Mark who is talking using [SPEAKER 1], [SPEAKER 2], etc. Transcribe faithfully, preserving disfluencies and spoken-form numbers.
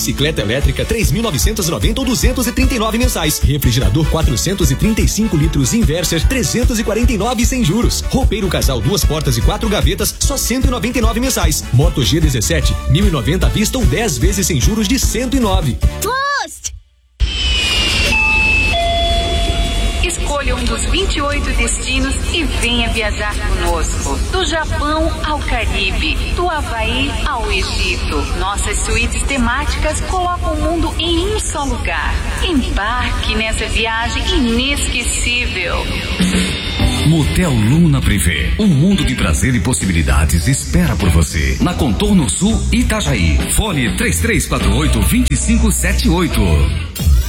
[SPEAKER 1] Bicicleta elétrica três mil novecentos e noventa ou duzentos e trinta e nove mensais. Refrigerador quatrocentos e trinta e cinco litros Inverser trezentos e quarenta e nove sem juros. Roupeiro casal duas portas e quatro gavetas só cento e noventa e nove mensais. Moto G dezessete mil e noventa à vista ou dez vezes sem juros de cento e nove.
[SPEAKER 2] Post! Escolha um dos vinte e oito destinos e venha viajar conosco. Do Japão ao Caribe, do Havaí ao Egito. Nossas suítes temáticas colocam o mundo em um só lugar. Embarque nessa viagem inesquecível.
[SPEAKER 3] Motel Luna Privé. Um mundo de prazer e possibilidades espera por você. Na Contorno Sul, Itajaí. Fone três três quatro oito, dois cinco sete oito.